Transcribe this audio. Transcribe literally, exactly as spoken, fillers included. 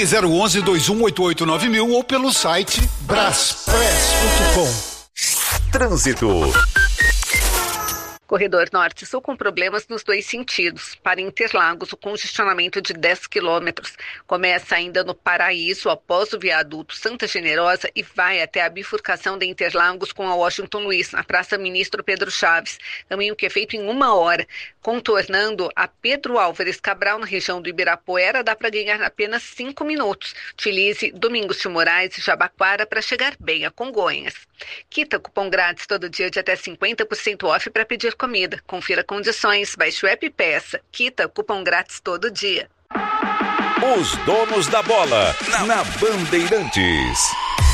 Ligue zero onze, dois um oito oito, nove mil ou pelo site braspress ponto com. Trânsito. Corredor Norte-Sul com problemas nos dois sentidos. Para Interlagos, o congestionamento de dez quilômetros. Começa ainda no Paraíso, após o viaduto Santa Generosa, e vai até a bifurcação de Interlagos com a Washington Luiz, na Praça Ministro Pedro Chaves. Caminho que é feito em uma hora. Contornando a Pedro Álvares Cabral, na região do Ibirapuera, dá para ganhar apenas cinco minutos. Utilize Domingos de Moraes e Jabaquara para chegar bem a Congonhas. Quita cupom grátis todo dia de até cinquenta por cento off para pedir comida. Confira condições, baixe o app e peça. Quita cupom grátis todo dia. Os donos da bola, na Bandeirantes.